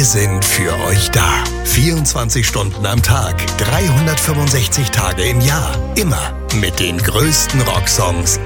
sind für euch da. 24 Stunden am Tag, 365 Tage im Jahr. Immer mit den größten Rocksongs